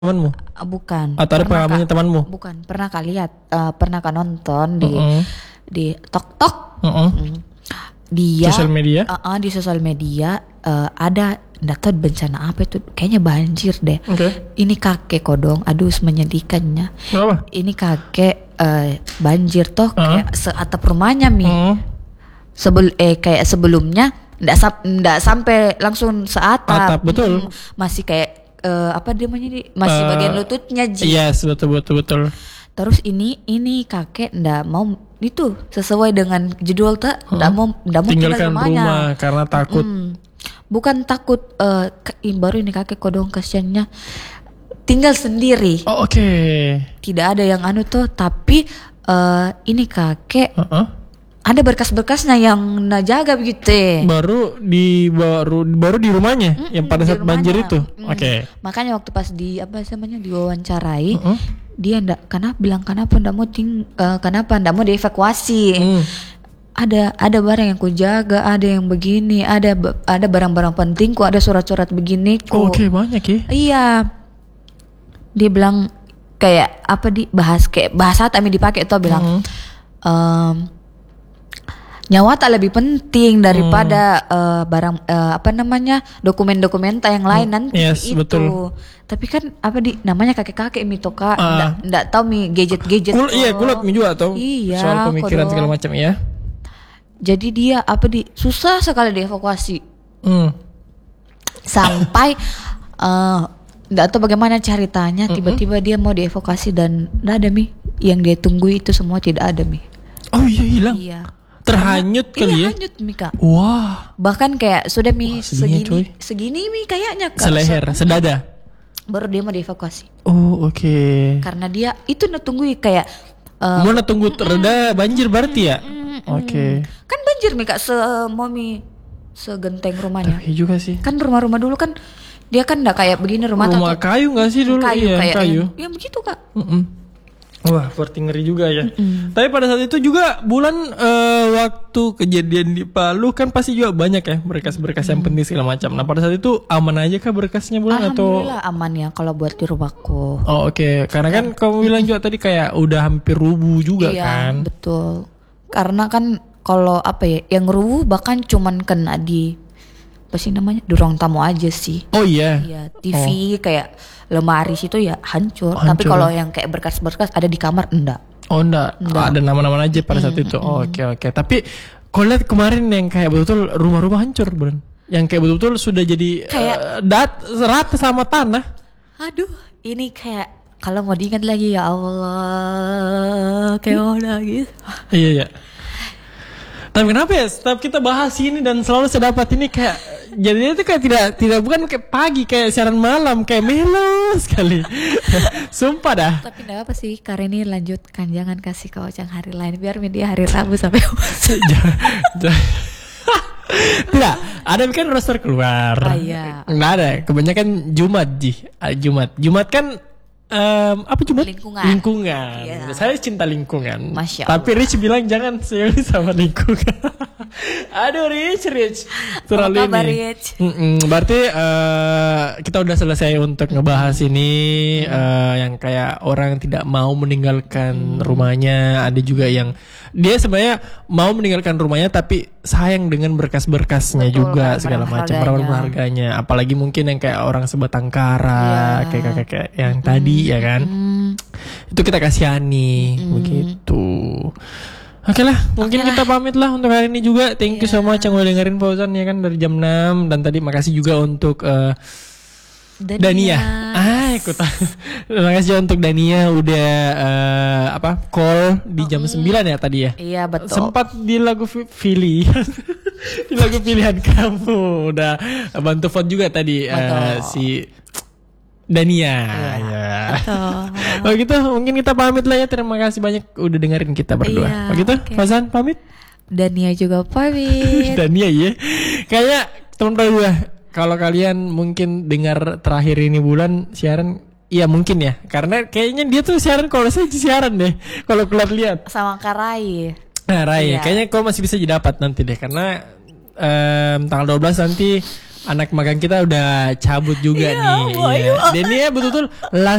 temanmu? Bukan. Atau ada pengalamannya temanmu? Bukan. Pernah kali lihat, pernah kan nonton di TikTok. Dia Sosial media? Di sosial media ada nggak tahu bencana apa itu, kayaknya banjir deh. Ini kakek kodong, aduh menyedihkannya. Kenapa? Ini kakek banjir toh kayak seatap rumahnya kayak sebelumnya nggak sampai langsung seatap. Atap, betul. Masih kayak apa namanya masih bagian lututnya Yes, betul. Terus ini kakek ndak mau itu sesuai dengan judul ndak mau tinggalkan rumahnya. rumah karena takut. Bukan takut, baru ini kakek kodong kasiannya tinggal sendiri. Oh, oke. Tidak ada yang tapi ini kakek ada berkas-berkasnya yang jaga begitu. Baru di rumahnya yang pada saat banjir itu. Oke. Makanya waktu pas diwawancarai, dia kenapa ndak mau dievakuasi. Ada barang yang ku jaga, ada yang begini, ada barang-barang pentingku, ada surat-surat begini ku. Oke, banyak ya. Iya. Dia bilang kayak bahasa kami dipakai tuh bilang nyawa tak lebih penting daripada barang dokumen-dokumen yang lain nanti. Yes, itu. Betul. Tapi kan namanya kakek-kakek toka ndak tahu gadget-gadget. Kulat juga tahu. Iya, soal pemikiran segala macam ya. Jadi dia susah sekali dievakuasi. Sampai nggak tahu bagaimana ceritanya tiba-tiba dia mau dievakuasi dan nggak ada yang dia tunggu itu semua tidak ada Oh iya, hilang. Iya. Terhanyut kali ya. Hanyut Kak. Wah. Bahkan kayak sudah segini kayaknya Kak. Seleher, sedada. Baru dia mau dievakuasi. Oh, oke. Karena dia itu nunggu kayak mau tunggu reda banjir berarti ya. Oke. Kan banjir Kak segenteng rumahnya. Tapi juga sih. Kan rumah-rumah dulu kan dia kan enggak kayak begini rumah kayu enggak sih dulu? Kayu. Yang begitu Kak. Wah, seperti ngeri juga ya. Tapi pada saat itu juga Bulan waktu kejadian di Palu kan pasti juga banyak ya berkas-berkas yang penting segala macam. Nah, pada saat itu aman aja kah berkasnya Bulan atau? Alhamdulillah aman ya kalau buat di rumahku. Oh, oke. Karena kan kamu bilang juga tadi kayak udah hampir rubuh juga kan. Iya, betul. Karena kan kalau yang rubuh bahkan cuman kena di di ruang tamu aja sih. Oh iya. Iya, TV kayak lemari situ ya hancur. Tapi kalau yang kayak berkas-berkas ada di kamar enggak. Oh enggak. Ada nama-nama aja pada saat itu. Oke. Tapi kalau lihat kemarin yang kayak betul-betul rumah-rumah hancur, Bun. Yang kayak betul-betul sudah jadi kayak rata sama tanah. Aduh, ini kayak kalau mau diingat lagi ya Allah, kayak udah gitu. Iya. Tapi kenapa ya setiap kita bahas ini dan selalu saya dapat ini kayak jadinya itu kayak tidak bukan kayak pagi, kayak siaran malam, kayak melo sekali. Sumpah dah. Tapi enggak apa sih, karena ini lanjutkan, jangan kasih ke Ocang hari lain biar media hari Rabu sampai Tidak, ada kan roster keluar. Iya. Nggak ada, kebanyakan Jumat kan apa Jumat? Lingkungan. Yeah. Saya cinta lingkungan. Masya Tapi Rich bilang jangan serius sama lingkungan. Aduh Rich terlalu apa kabar, ini. Rich? Berarti kita udah selesai untuk ngebahas ini yang kayak orang tidak mau meninggalkan rumahnya. Ada juga yang dia sebenarnya mau meninggalkan rumahnya tapi sayang dengan berkas-berkasnya. Betul, juga segala macam harganya. Apalagi mungkin yang kayak orang sebatang kara, kayak yang tadi ya kan. Itu kita kasihani begitu. Oke lah, mungkin kita pamit lah untuk hari ini juga. Thank you so much yang udah dengerin Fauzan ya kan dari jam 6. Dan tadi makasih juga untuk Dania. Terima kasih untuk Dania udah call di jam 9 ya tadi ya. Iya betul. Sempat di lagu pilihan di lagu pilihan kamu udah bantu vote juga tadi si Dania. Ya. Oh gitu, mungkin kita pamit lah ya. Terima kasih banyak udah dengerin kita berdua. Iya, Begitu, Fauzan pamit. Dania juga pamit. Dania ya. Kayak teman-teman gue. Kalau kalian mungkin dengar terakhir ini Bulan siaran, iya mungkin ya. Karena kayaknya dia tuh siaran kalau saya siaran deh. Kalau lihat sama Karai. Nah, Rai, kayaknya kau masih bisa didapat nanti deh karena tanggal 12 nanti anak magang kita udah cabut juga nih. boy. Iya. Dan dia betul-betul